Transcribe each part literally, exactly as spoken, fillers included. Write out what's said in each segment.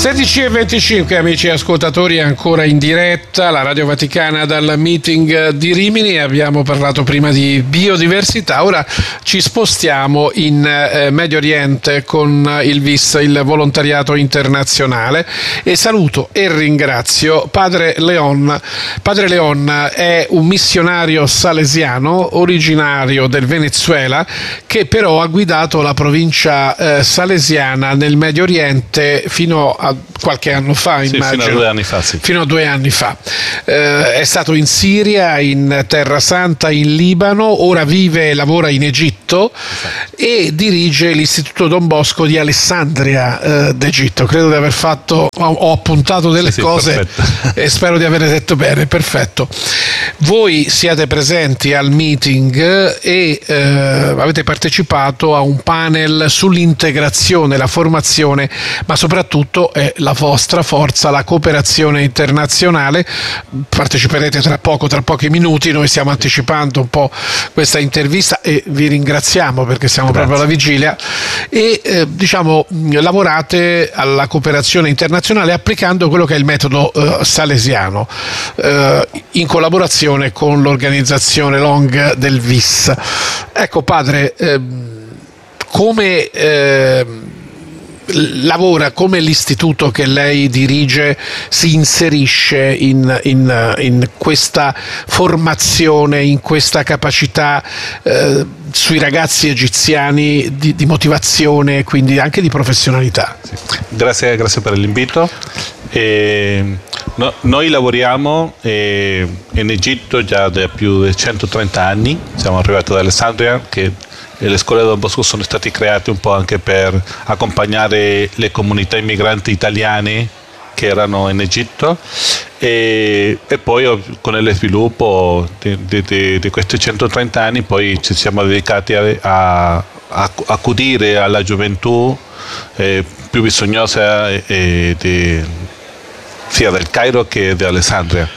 sedici e venticinque, amici ascoltatori, ancora in diretta la Radio Vaticana dal meeting di Rimini. Abbiamo parlato prima di biodiversità, ora ci spostiamo in eh, Medio Oriente con il V I S, il volontariato internazionale, e saluto e ringrazio Padre Leon. Padre Leon è un missionario salesiano originario del Venezuela che però ha guidato la provincia eh, salesiana nel Medio Oriente fino a qualche anno fa, sì, immagino. Fino a due anni fa, sì. Fino a due anni fa. Eh, è stato in Siria, in Terra Santa, in Libano, ora vive e lavora in Egitto, esatto. E dirige l'Istituto Don Bosco di Alessandria eh, d'Egitto. Credo di aver fatto, ho, ho appuntato delle sì, cose sì, e spero di aver detto bene, perfetto. Voi siete presenti al meeting e eh, avete partecipato a un panel sull'integrazione, la formazione, ma soprattutto è la vostra forza, la cooperazione internazionale. Parteciperete tra poco, tra pochi minuti. Noi stiamo anticipando un po' questa intervista e vi ringraziamo perché siamo Grazie. proprio alla vigilia e eh, diciamo lavorate alla cooperazione internazionale applicando quello che è il metodo eh, salesiano eh, in collaborazione con l'organizzazione Long del V I S. Ecco padre, eh, come eh, lavora, come l'istituto che lei dirige si inserisce in, in, in questa formazione, in questa capacità eh, sui ragazzi egiziani di, di motivazione e quindi anche di professionalità? Sì. Grazie, grazie per l'invito. Eh, no, noi lavoriamo eh, in Egitto già da più di centotrenta anni, siamo arrivati ad Alessandria, che e le scuole Don Bosco sono state create un po' anche per accompagnare le comunità immigranti italiane che erano in Egitto e, e poi con il sviluppo di, di, di questi centotrenta anni poi ci siamo dedicati a, a, a accudire alla gioventù eh, più bisognosa eh, di, sia del Cairo che di Alessandria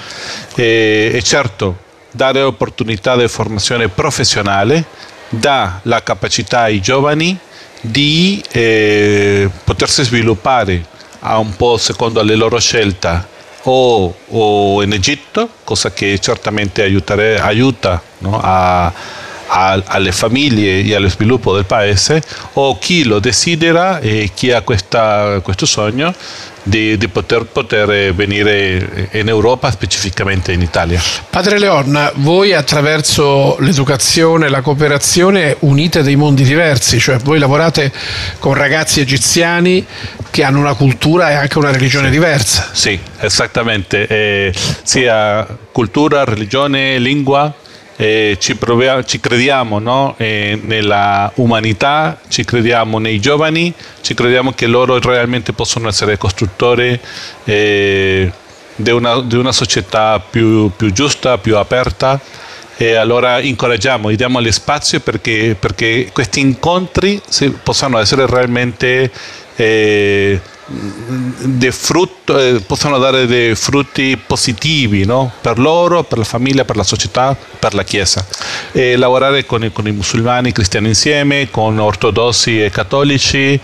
e, e certo dare opportunità di formazione professionale dà la capacità ai giovani di eh, potersi sviluppare a un po' secondo le loro scelte o, o in Egitto, cosa che certamente aiutare, aiuta no, a, a, alle famiglie e allo sviluppo del paese, o chi lo desidera e chi ha questa, questo sogno Di, di poter, poter venire in Europa, specificamente in Italia. Padre Leon, voi attraverso l'educazione, la cooperazione unite dei mondi diversi, cioè voi lavorate con ragazzi egiziani che hanno una cultura e anche una religione sì. diversa. Sì, esattamente, eh, sia cultura, religione, lingua. Eh, ci, proviamo, ci crediamo no? eh, nella umanità, ci crediamo nei giovani, ci crediamo che loro realmente possono essere costruttori eh, di, una, di una società più, più giusta, più aperta, e allora incoraggiamo e diamo gli spazio perché, perché questi incontri si, possano essere realmente eh, De frutto, eh, possono dare dei frutti positivi no? per loro, per la famiglia, per la società, per la Chiesa. E lavorare con, con i musulmani, i cristiani insieme, con ortodossi e cattolici,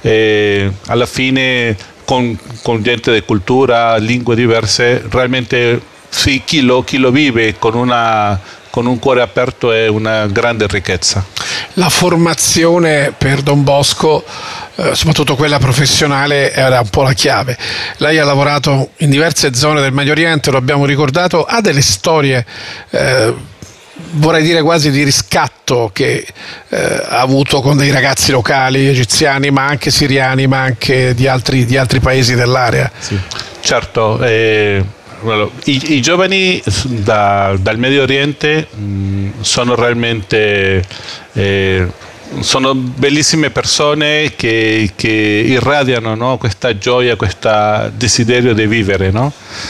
e alla fine con, con gente di cultura, lingue diverse, realmente sì, chi lo, chi lo vive con una... con un cuore aperto è una grande ricchezza. La formazione per Don Bosco, eh, soprattutto quella professionale, era un po' la chiave. Lei ha lavorato in diverse zone del Medio Oriente, lo abbiamo ricordato, ha delle storie, eh, vorrei dire quasi di riscatto, che eh, ha avuto con dei ragazzi locali, egiziani, ma anche siriani, ma anche di altri, di altri paesi dell'area. Sì. Certo, eh... I, i giovani da, dal Medio Oriente mh, sono realmente eh, sono bellissime persone che, che irradiano no? questa gioia, questo desiderio di vivere no?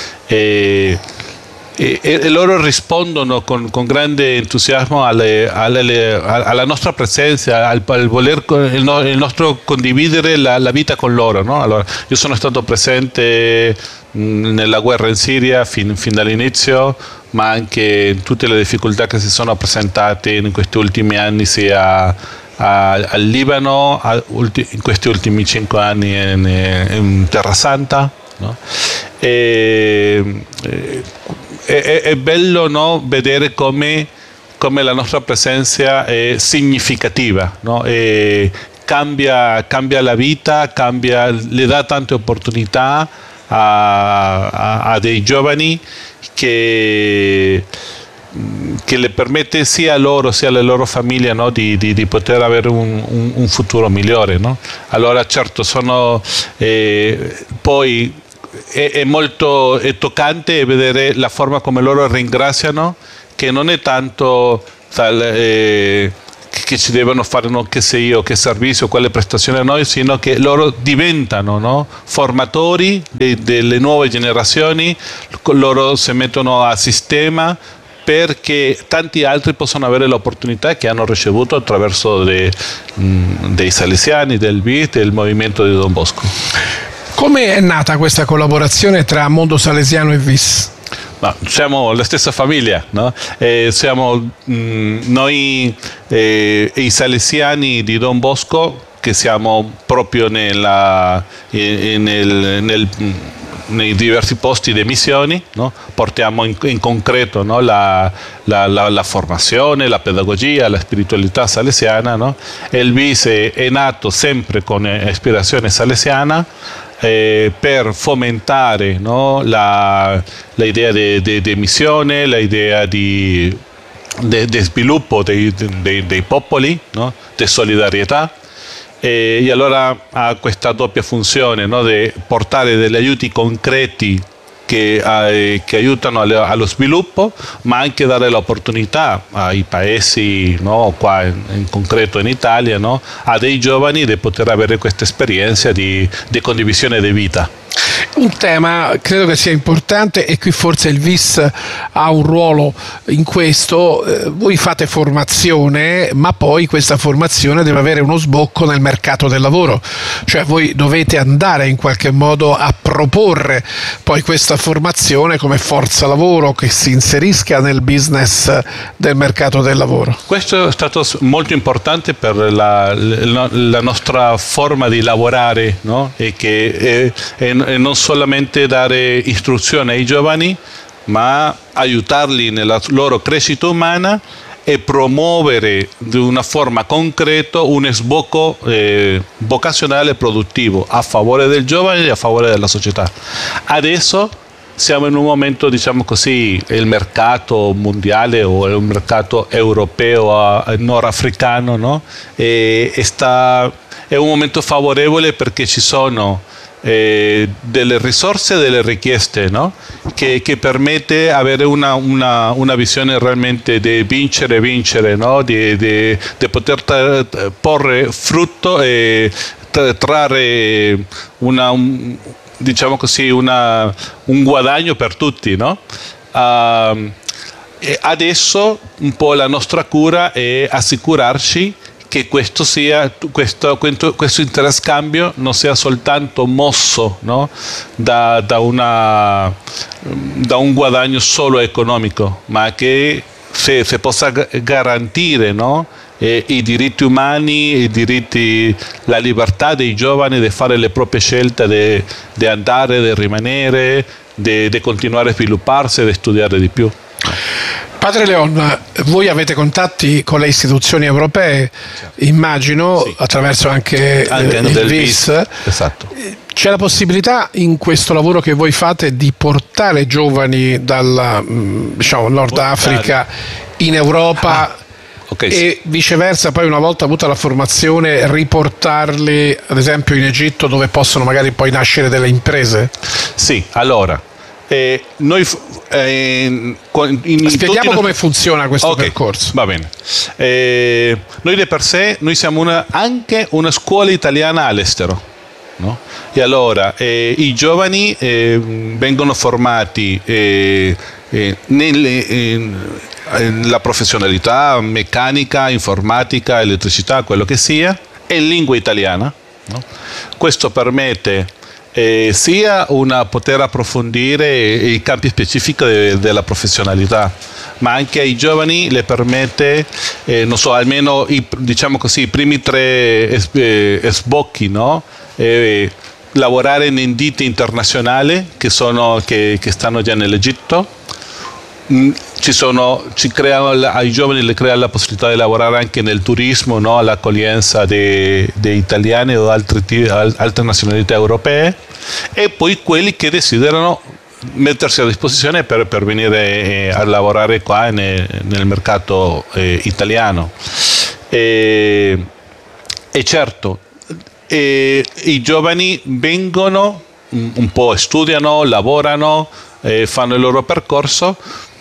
e, e, e loro rispondono con, con grande entusiasmo alle, alle, alla nostra presenza, al, al voler il, no, il nostro condividere la, la vita con loro no? Allora, io sono stato presente nella guerra in Siria fin, fin dall'inizio, ma anche in tutte le difficoltà che si sono presentate in questi ultimi anni sia a, al Libano a, ulti, in questi ultimi cinque anni in, in Terra Santa, no? E, e, è, è bello, no, vedere come, come la nostra presenza è significativa, no? E cambia, cambia la vita, cambia, le dà tante opportunità a, a, a dei giovani che, che le permette sia a loro sia alle loro famiglie, no, di, di, di poter avere un, un, un futuro migliore, no? Allora certo sono eh, poi è, è molto è toccante vedere la forma come loro ringraziano, che non è tanto tal, eh, che ci devono fare, no, che se io, che servizio, quale prestazione a noi, sino che loro diventano, no, formatori de, delle nuove generazioni, loro si mettono a sistema perché tanti altri possono avere l'opportunità che hanno ricevuto attraverso de, mh, dei salesiani, del V I S, del movimento di Don Bosco. Come è nata questa collaborazione tra Mondo Salesiano e V I S? Ma siamo la stessa famiglia, no? Eh, siamo mh, noi eh, i salesiani di Don Bosco, che siamo proprio nella, eh, nel, nel, nei diversi posti di missioni, no? Portiamo in, in concreto, no, la, la, la, la formazione, la pedagogia, la spiritualità salesiana, no? E il V I S è, è nato sempre con ispirazione salesiana, Eh, per fomentare, no, la, l'idea di missione, l'idea di sviluppo dei, dei, dei popoli, no, di solidarietà, e, e allora ha questa doppia funzione, no, di portare degli aiuti concreti che, eh, che aiutano allo, allo sviluppo, ma anche dare l'opportunità ai paesi, no, qua in, in concreto in Italia, no, a dei giovani di poter avere questa esperienza di, di condivisione di vita. Un tema credo che sia importante, e qui forse il V I S ha un ruolo in questo. Eh, voi fate formazione, ma poi questa formazione deve avere uno sbocco nel mercato del lavoro, cioè voi dovete andare in qualche modo a proporre poi questa formazione come forza lavoro che si inserisca nel business del mercato del lavoro. Questo è stato molto importante per la, la, la nostra forma di lavorare, no? E che è, è, è non solamente dare istruzione ai giovani, ma aiutarli nella loro crescita umana e promuovere di una forma concreta un sbocco eh, vocazionale e produttivo a favore del giovane e a favore della società. Adesso siamo in un momento, diciamo così, il mercato mondiale o il mercato europeo, nordafricano, no? E, e sta, è un momento favorevole perché ci sono Eh, delle risorse e delle richieste, no? che, che permette avere una, una, una visione realmente di vincere vincere, no? di, di, di poter tra, porre frutto e tra, trarre una, un, diciamo così, una, un guadagno per tutti, no? Uh, e adesso un po' la nostra cura è assicurarci che questo, sia, questo, questo interscambio non sia soltanto mosso, no? da, da, una, da un guadagno solo economico, ma che se, se possa garantire, no? E i diritti umani, i diritti, la libertà dei giovani di fare le proprie scelte, di andare, di rimanere, di continuare a svilupparsi e di studiare di più. Padre Leon, voi avete contatti con le istituzioni europee, immagino, sì, attraverso anche, anche eh, il V I S. Esatto. C'è la possibilità in questo lavoro che voi fate di portare giovani dal, diciamo, Nord Africa in Europa? Ah. Okay, e sì, viceversa, poi una volta avuta la formazione riportarli ad esempio in Egitto, dove possono magari poi nascere delle imprese? Sì, allora eh, noi eh, in, in spieghiamo come nostri... funziona questo okay, percorso. Va bene. Eh, noi di per sé noi siamo una, anche una scuola italiana all'estero, no? E allora eh, i giovani eh, vengono formati eh, eh, nelle eh, la professionalità meccanica, informatica, elettricità, quello che sia, e in lingua italiana, no? Questo permette eh, sia una poter approfondire i campi specifici de, della professionalità, ma anche ai giovani le permette, eh, non so, almeno i, diciamo così, i primi tre es, eh, sbocchi, no? Eh, lavorare in ditte internazionali che, sono, che, che stanno già nell'Egitto. Ci sono, ci creano, ai giovani le crea la possibilità di lavorare anche nel turismo, no? All'accoglienza di italiani o altri, altre nazionalità europee, e poi quelli che desiderano mettersi a disposizione per, per venire eh, a lavorare qua nel, nel mercato eh, italiano. E, e certo, e, i giovani vengono, un, un po' studiano, lavorano, eh, fanno il loro percorso.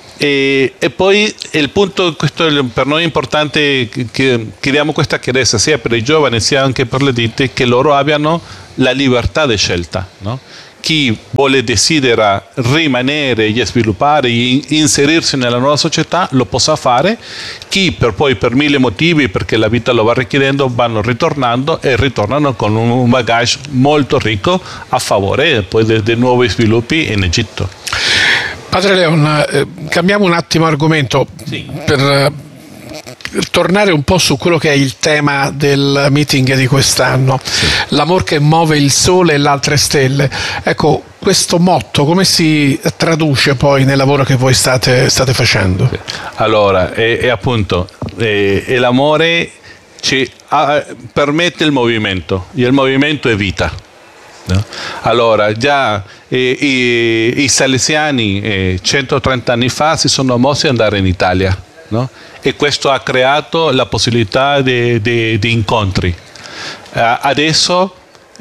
E, e poi il punto, questo è per noi importante, che chiediamo questa chiarezza sia per i giovani sia anche per le ditte, che loro abbiano la libertà di scelta, no? Chi vuole desidera rimanere e sviluppare e inserirsi nella nuova società lo possa fare, chi per poi per mille motivi, perché la vita lo va richiedendo, vanno ritornando e ritornano con un bagage molto ricco a favore poi dei de nuovi sviluppi in Egitto. Padre Leon, eh, cambiamo un attimo argomento, sì, per, per tornare un po' su quello che è il tema del meeting di quest'anno, sì. L'amor che muove il sole e le altre stelle. Ecco, questo motto come si traduce poi nel lavoro che voi state, state facendo? Sì. Allora, è, è appunto, è, è l'amore ci ha, permette il movimento, e il movimento è vita. No? Allora, già eh, i, i salesiani eh, centotrenta anni fa si sono mossi ad andare in Italia, no? E questo ha creato la possibilità di, di, di incontri. Eh, adesso,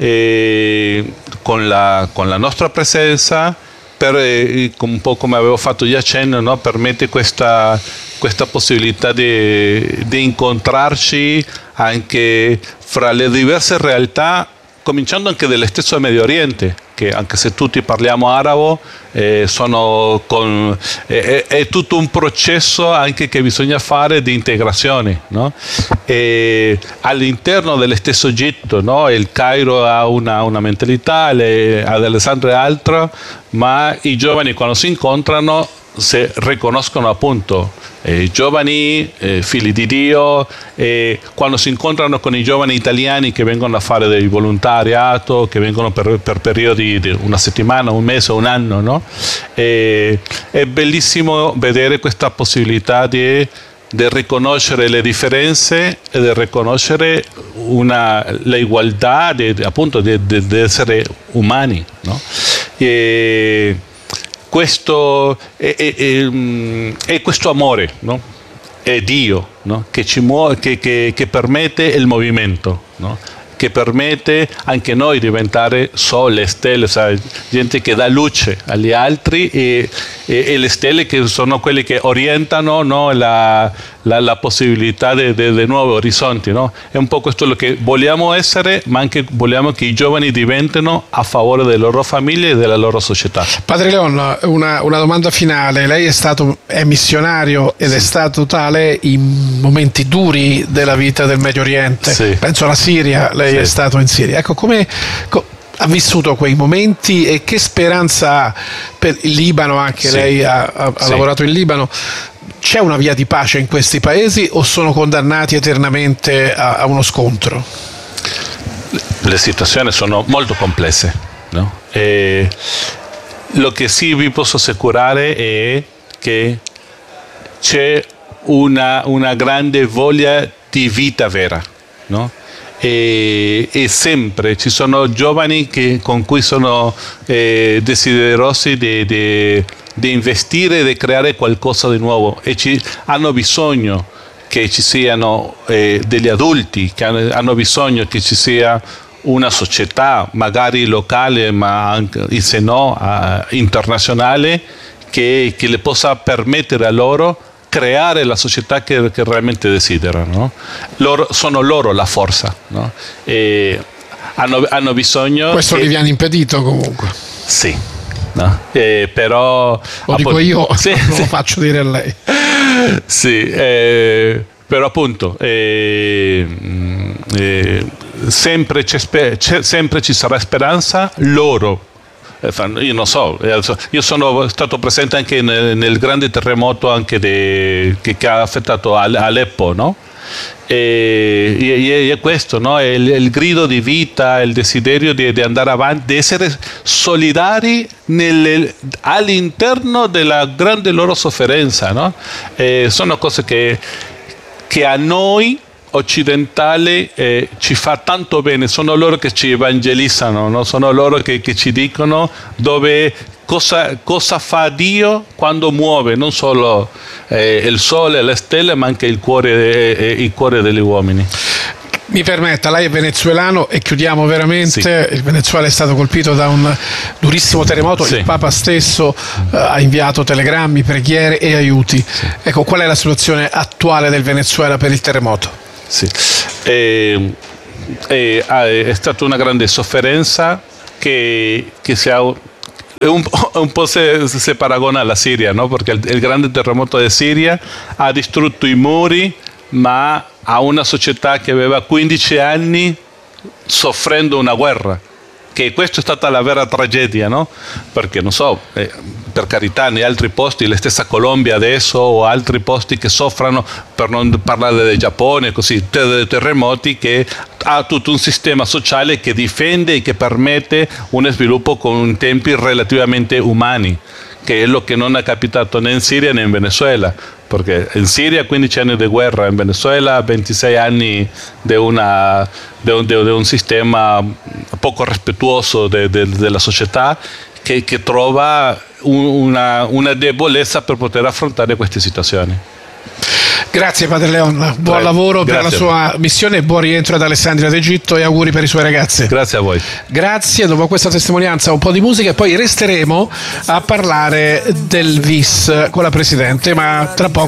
eh, con, la, con la nostra presenza, per, eh, un po' come avevo fatto già accenno, no? Permette questa, questa possibilità di, di incontrarci anche fra le diverse realtà, cominciando anche dallo stesso Medio Oriente, che anche se tutti parliamo arabo, eh, sono con, eh, è, è tutto un processo anche che bisogna fare di integrazione, no? E all'interno dello stesso Egitto, no? Il Cairo ha una, una mentalità, le, ad Alessandria altra, ma i giovani quando si incontrano si riconoscono appunto eh, giovani, eh, figli di Dio, eh, quando si incontrano con i giovani italiani che vengono a fare del volontariato, che vengono per, per periodi di una settimana, un mese, un anno, no? E, è bellissimo vedere questa possibilità di, di riconoscere le differenze e di riconoscere una, l'ugualdà di, appunto di, di, di essere umani, no? E, Questo è, è, è, è questo amore, no? È Dio, no? Che, ci muove, che, che, che permette il movimento, no? Che permette anche noi di diventare sole, stelle, sai? Gente che dà luce agli altri e, e, e le stelle che sono quelle che orientano, no? la, la, la possibilità di nuovi orizzonti, no? È un po' questo lo che vogliamo essere, ma anche vogliamo che i giovani diventino a favore delle loro famiglie e della loro società. Padre Leon, una, una domanda finale. Lei è stato è missionario ed sì. È stato tale in momenti duri della vita del Medio Oriente, sì. Penso alla Siria, lei sì. È stato in Siria. Ecco, come co, ha vissuto quei momenti e che speranza ha per il Libano? Anche sì. Lei ha, ha, sì. ha lavorato in Libano. C'è una via di pace in questi paesi o sono condannati eternamente a, a uno scontro? Le situazioni sono molto complesse, no? E lo che sì vi posso assicurare è che c'è una, una grande voglia di vita vera, no? E, e sempre ci sono giovani che, con cui sono eh, desiderosi di, di, di investire e di creare qualcosa di nuovo e ci, hanno bisogno che ci siano eh, degli adulti, che hanno, hanno bisogno che ci sia una società magari locale ma anche, se no uh, internazionale che, che le possa permettere a loro creare la società che, che realmente desiderano, no? Loro, sono loro la forza, no? E hanno, hanno bisogno questo che... gli viene impedito comunque, sì, no? E però lo dico io, sì, non sì. Lo faccio dire a lei, sì, eh, però appunto eh, eh, sempre, c'è, c'è, sempre ci sarà speranza, loro. Io non so, io sono stato presente anche nel, nel grande terremoto anche de, che, che ha affettato Aleppo, no? E, e, e questo, no? È il, il grido di vita, il desiderio di, di andare avanti, di essere solidari nelle, all'interno della grande loro sofferenza, no? E sono cose che, che a noi occidentale eh, ci fa tanto bene, sono loro che ci evangelizzano, no? Sono loro che, che ci dicono dove, cosa, cosa fa Dio quando muove non solo eh, il sole e le stelle, ma anche il cuore, eh, il cuore degli uomini. Mi permetta, lei è venezuelano e chiudiamo veramente, sì. Il Venezuela è stato colpito da un durissimo terremoto, sì. Il Papa stesso uh, ha inviato telegrammi, preghiere e aiuti. Sì. Ecco, qual è la situazione attuale del Venezuela per il terremoto? Sì. Eh, eh, è stata una grande sofferenza che, che si ha... Un po', un po' se, se paragona alla Siria, no? Perché il, il grande terremoto di Siria ha distrutto i muri, ma a una società che aveva quindici anni soffrendo una guerra, che questa è stata la vera tragedia, no? Perché non so, eh, per carità, nei altri posti, la stessa Colombia adesso o altri posti che soffrono, per non parlare del Giappone, così, dei terremoti, che ha tutto un sistema sociale che difende e che permette un sviluppo con tempi relativamente umani, che è lo che non è capitato né in Siria né in Venezuela, perché in Siria quindici anni di guerra, in Venezuela ventisei anni di un, un sistema poco rispettoso de, de, della società che, che trova una, una debolezza per poter affrontare queste situazioni. Grazie Padre Leon, buon Prego. lavoro Grazie per la sua missione e buon rientro ad Alessandria d'Egitto e auguri per i suoi ragazzi. Grazie a voi. Grazie, dopo questa testimonianza un po' di musica e poi resteremo a parlare del V I S con la Presidente, ma tra poco